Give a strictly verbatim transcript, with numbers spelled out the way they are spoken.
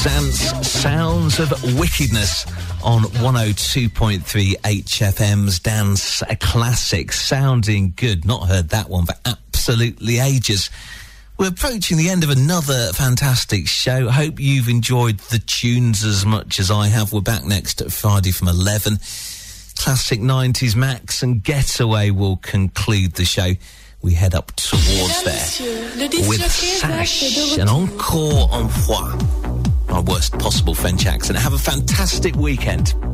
Zance, Sounds of Wickedness on one oh two point three H F M's Dance Classic. Sounding good. Not heard that one for absolutely ages. We're approaching the end of another fantastic show. Hope you've enjoyed the tunes as much as I have. We're back next Friday from eleven. Classic nineties Max and Getaway will conclude the show. We head up towards there with Sash and Encore en Froid. My worst possible French accent. Have a fantastic weekend.